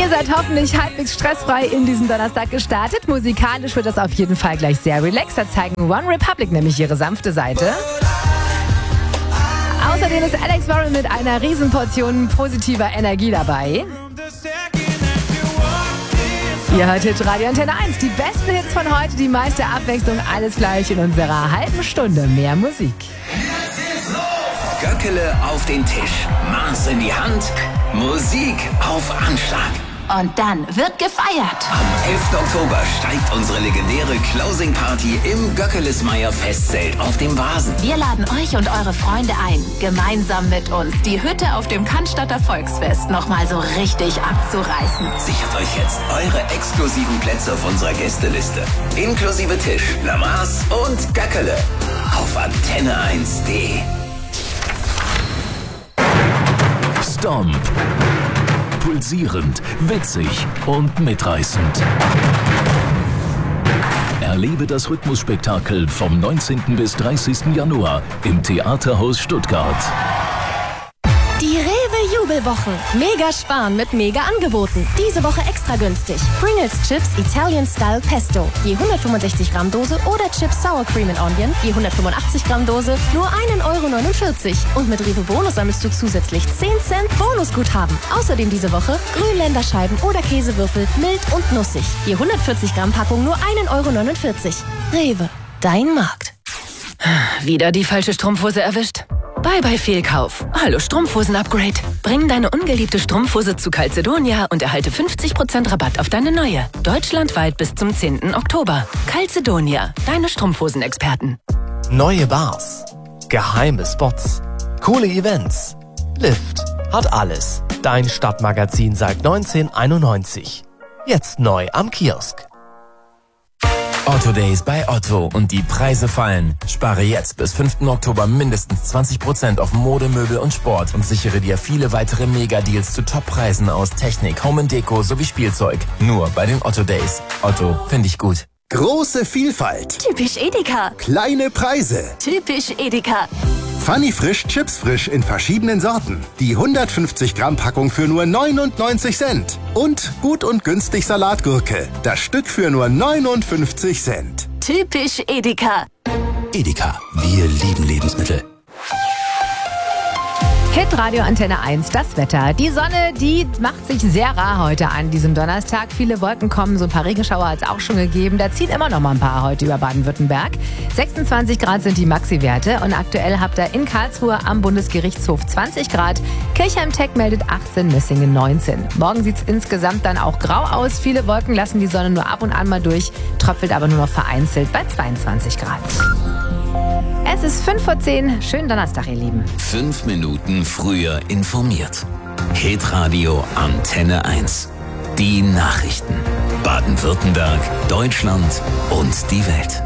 seid hoffentlich halbwegs stressfrei in diesen Donnerstag gestartet. Musikalisch wird das auf jeden Fall gleich sehr relaxed. Da zeigen One Republic nämlich ihre sanfte Seite. Außerdem ist Alex Warren mit einer Riesenportion positiver Energie dabei. Ihr hört Hitradio Antenne 1, die besten Hits von heute, die meiste Abwechslung, alles gleich in unserer halben Stunde mehr Musik. Göckele auf den Tisch, Maß in die Hand, Musik auf Anschlag. Und dann wird gefeiert. Am 11. Oktober steigt unsere legendäre Closing Party im Göckelesmeyer Festzelt auf dem Vasen. Wir laden euch und eure Freunde ein, gemeinsam mit uns die Hütte auf dem Cannstatter Volksfest nochmal so richtig abzureißen. Sichert euch jetzt eure exklusiven Plätze auf unserer Gästeliste. Inklusive Tisch, Lamaß und Göckele. Auf antenne1.de. Stomp. Pulsierend, witzig und mitreißend. Erlebe das Rhythmusspektakel vom 19. bis 30. Januar im Theaterhaus Stuttgart. Die Rewe-Jubelwochen. Mega sparen mit Mega-Angeboten. Diese Woche extra günstig. Pringles Chips Italian Style Pesto. Je 165 Gramm Dose oder Chips Sour Cream and Onion. Je 185 Gramm Dose. Nur 1,49 €. Und mit Rewe Bonus sammelst du zusätzlich 10 Cent Bonusguthaben. Außerdem diese Woche Grünländerscheiben oder Käsewürfel mild und nussig. Je 140 Gramm Packung nur 1,49 €. Rewe. Dein Markt. Wieder die falsche Strumpfhose erwischt? Bye bye Fehlkauf. Hallo Strumpfhosen-Upgrade. Bring deine ungeliebte Strumpfhose zu Calzedonia und erhalte 50% Rabatt auf deine neue. Deutschlandweit bis zum 10. Oktober. Calzedonia, deine Strumpfhosenexperten. Neue Bars, geheime Spots, coole Events. Lift hat alles. Dein Stadtmagazin seit 1991. Jetzt neu am Kiosk. Otto Days bei Otto und die Preise fallen. Spare jetzt bis 5. Oktober mindestens 20% auf Mode, Möbel und Sport und sichere dir viele weitere Mega-Deals zu Top-Preisen aus Technik, Home & Deko sowie Spielzeug. Nur bei den Otto Days. Otto, finde ich gut. Große Vielfalt. Typisch Edeka. Kleine Preise. Typisch Edeka. Funny Frisch Chips Frisch in verschiedenen Sorten. Die 150 Gramm Packung für nur 99 Cent. Und gut und günstig Salatgurke. Das Stück für nur 59 Cent. Typisch Edeka. Edeka, wir lieben Lebensmittel. Hitradio Antenne 1, das Wetter. Die Sonne, die macht sich sehr rar heute an diesem Donnerstag. Viele Wolken kommen, so ein paar Regenschauer hat es auch schon gegeben. Da ziehen immer noch mal ein paar heute über Baden-Württemberg. 26 Grad sind die Maxi-Werte und aktuell habt ihr in Karlsruhe am Bundesgerichtshof 20 Grad. Kirchheim-Tech meldet 18, Messingen 19. Morgen sieht es insgesamt dann auch grau aus. Viele Wolken lassen die Sonne nur ab und an mal durch, tröpfelt aber nur noch vereinzelt bei 22 Grad. Es ist 5:10. Schönen Donnerstag, ihr Lieben. 5 Minuten früher informiert. Hitradio Antenne 1. Die Nachrichten. Baden-Württemberg, Deutschland und die Welt.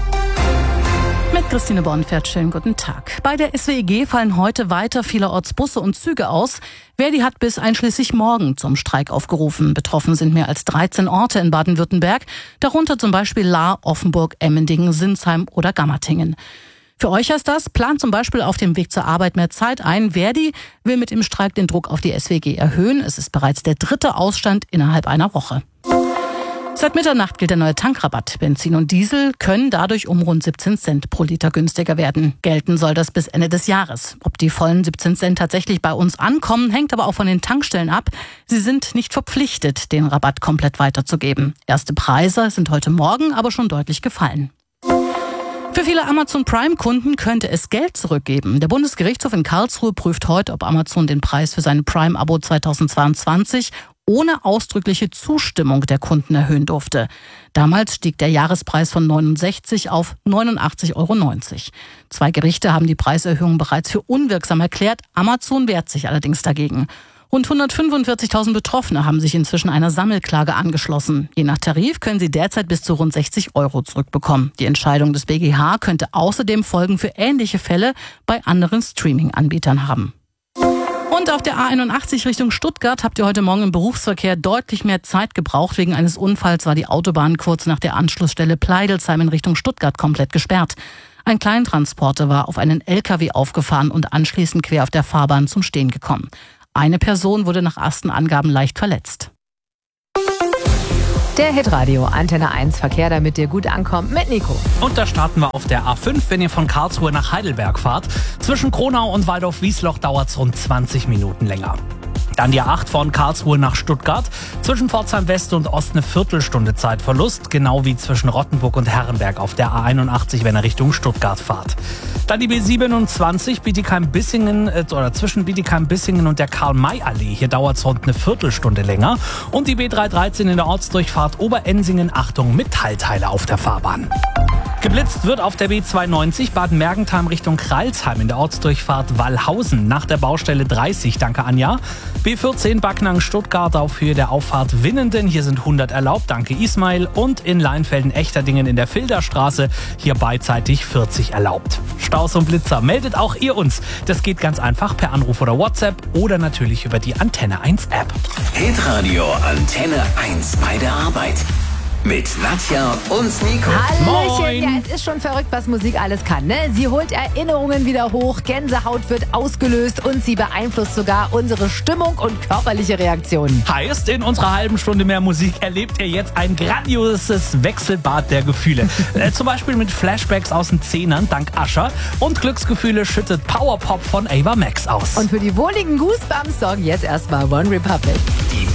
Mit Christine Bornfeld, schönen guten Tag. Bei der SWEG fallen heute weiter vielerorts Busse und Züge aus. Verdi hat bis einschließlich morgen zum Streik aufgerufen. Betroffen sind mehr als 13 Orte in Baden-Württemberg, darunter zum Beispiel Lahr, Offenburg, Emmendingen, Sinsheim oder Gammertingen. Für euch heißt das, plant zum Beispiel auf dem Weg zur Arbeit mehr Zeit ein. Verdi will mit dem Streik den Druck auf die SWG erhöhen. Es ist bereits der 3. Ausstand innerhalb einer Woche. Seit Mitternacht gilt der neue Tankrabatt. Benzin und Diesel können dadurch um rund 17 Cent pro Liter günstiger werden. Gelten soll das bis Ende des Jahres. Ob die vollen 17 Cent tatsächlich bei uns ankommen, hängt aber auch von den Tankstellen ab. Sie sind nicht verpflichtet, den Rabatt komplett weiterzugeben. Erste Preise sind heute Morgen aber schon deutlich gefallen. Für viele Amazon-Prime-Kunden könnte es Geld zurückgeben. Der Bundesgerichtshof in Karlsruhe prüft heute, ob Amazon den Preis für sein Prime-Abo 2022 ohne ausdrückliche Zustimmung der Kunden erhöhen durfte. Damals stieg der Jahrespreis von 69 auf 89,90 €. 2 Gerichte haben die Preiserhöhung bereits für unwirksam erklärt. Amazon wehrt sich allerdings dagegen. Rund 145.000 Betroffene haben sich inzwischen einer Sammelklage angeschlossen. Je nach Tarif können sie derzeit bis zu rund 60 € zurückbekommen. Die Entscheidung des BGH könnte außerdem Folgen für ähnliche Fälle bei anderen Streaming-Anbietern haben. Und auf der A81 Richtung Stuttgart habt ihr heute Morgen im Berufsverkehr deutlich mehr Zeit gebraucht. Wegen eines Unfalls war die Autobahn kurz nach der Anschlussstelle Pleidelsheim in Richtung Stuttgart komplett gesperrt. Ein Kleintransporter war auf einen LKW aufgefahren und anschließend quer auf der Fahrbahn zum Stehen gekommen. Eine Person wurde nach ersten Angaben leicht verletzt. Der Hitradio Antenne 1 Verkehr, damit ihr gut ankommt, mit Nico. Und da starten wir auf der A5, wenn ihr von Karlsruhe nach Heidelberg fahrt. Zwischen Kronau und Waldorf-Wiesloch dauert es rund 20 Minuten länger. Dann die A8 von Karlsruhe nach Stuttgart. Zwischen Pforzheim West und Ost eine Viertelstunde Zeitverlust. Genau wie zwischen Rottenburg und Herrenberg auf der A81, wenn ihr Richtung Stuttgart fahrt. Dann die B27 Bietigheim-Bissingen oder zwischen Bietigheim-Bissingen und der Karl-May-Allee. Hier dauert es rund eine Viertelstunde länger. Und die B313 in der Ortsdurchfahrt Oberensingen. Achtung, Metallteile auf der Fahrbahn. Geblitzt wird auf der B92 Baden-Mergentheim Richtung Kralsheim in der Ortsdurchfahrt Wallhausen nach der Baustelle 30. Danke, Anja. B14 Backnang-Stuttgart auf Höhe der Auffahrt Winnenden. Hier sind 100 erlaubt. Danke, Ismail. Und in Leinfelden-Echterdingen in der Filderstraße. Hier beidseitig 40 erlaubt. Staus und Blitzer, meldet auch ihr uns. Das geht ganz einfach per Anruf oder WhatsApp oder natürlich über die Antenne 1 App. Hitradio Antenne 1 bei der Arbeit. Mit Nadja und Nico. Hallöchen. Moin. Ja, es ist schon verrückt, was Musik alles kann, ne? Sie holt Erinnerungen wieder hoch, Gänsehaut wird ausgelöst und sie beeinflusst sogar unsere Stimmung und körperliche Reaktionen. Heißt, in unserer halben Stunde mehr Musik erlebt ihr jetzt ein grandioses Wechselbad der Gefühle. Zum Beispiel mit Flashbacks aus den Zehnern dank Usher und Glücksgefühle schüttet Powerpop von Ava Max aus. Und für die wohligen Goosebumps sorgen jetzt erstmal One Republic. Die